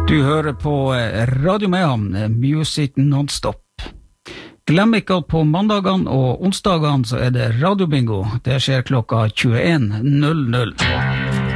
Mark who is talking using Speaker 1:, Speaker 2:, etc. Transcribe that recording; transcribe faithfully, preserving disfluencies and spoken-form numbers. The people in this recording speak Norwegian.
Speaker 1: Du hører på Radio Mayhem, Music Non-Stop. Glem ikke at på mandagene og onsdagene så er det radiobingo. Det skjer klokka tjueen null null.